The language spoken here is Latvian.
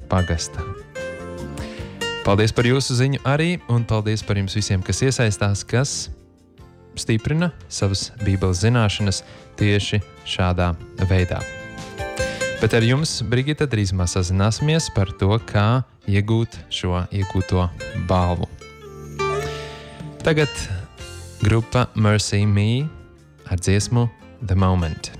pagasta. Paldies par jūsu ziņu arī, un paldies par jums visiem, kas iesaistās, kas stiprina savas Bībeles zināšanas tieši šādā veidā. Bet ar jums, Brigita, drīzumā sazināsimies par to, kā iegūt šo iegūto balvu. Tagad grupa Mercy Me ar dziesmu The Moment.